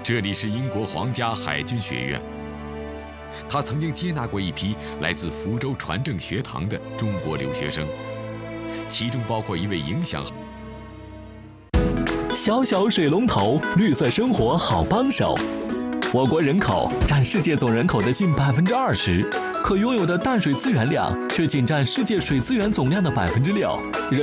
这里是英国皇家海军学院，他曾经接纳过一批来自福州船政学堂的中国留学生，其中包括一位影响。 小小水龙头，绿色生活好帮手。我国人口占世界总人口的近20%，可拥有的淡水资源量却仅占世界水资源总量的6%。